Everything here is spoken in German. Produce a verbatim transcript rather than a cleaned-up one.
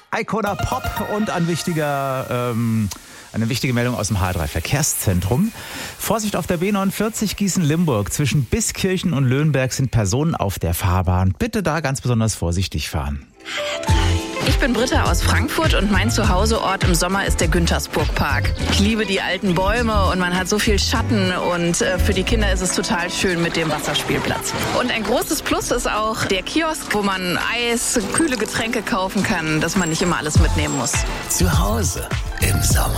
Icona Pop und ein wichtiger, ähm, eine wichtige Meldung aus dem H drei Verkehrszentrum. Vorsicht auf der B neunundvierzig Gießen-Limburg. Zwischen Biskirchen und Löhnberg sind Personen auf der Fahrbahn. Bitte da ganz besonders vorsichtig fahren. Ich bin Britta aus Frankfurt und mein Zuhauseort im Sommer ist der Güntersburg-Park. Ich liebe die alten Bäume und man hat so viel Schatten und äh, für die Kinder ist es total schön mit dem Wasserspielplatz. Und ein großes Plus ist auch der Kiosk, wo man Eis, kühle Getränke kaufen kann, dass man nicht immer alles mitnehmen muss. Zu Hause im Sommer.